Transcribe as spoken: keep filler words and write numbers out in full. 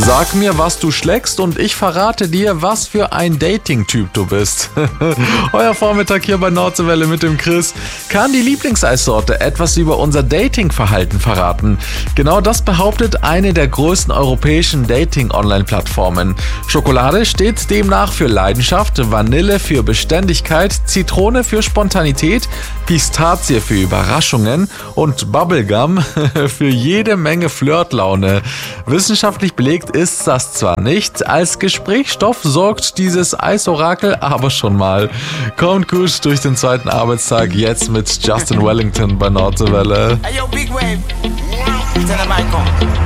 Sag mir, was du schlägst und ich verrate dir, was für ein Dating-Typ du bist. Euer Vormittag hier bei Nordseewelle mit dem Chris. Kann die Lieblingseissorte etwas über unser Dating-Verhalten verraten? Genau das behauptet eine der größten europäischen Dating-Online-Plattformen. Schokolade steht demnach für Leidenschaft, Vanille für Beständigkeit, Zitrone für Spontanität, Pistazie für Überraschungen und Bubblegum für jede Menge Flirtlaune. Wissenschaftlich belegt ist das zwar nicht, als Gesprächsstoff sorgt dieses Eisorakel aber schon mal. Kommt gut durch den zweiten Arbeitstag jetzt mit Justin Wellington bei Nordseewelle. Hey, yo, Big Wave. Tell them I come.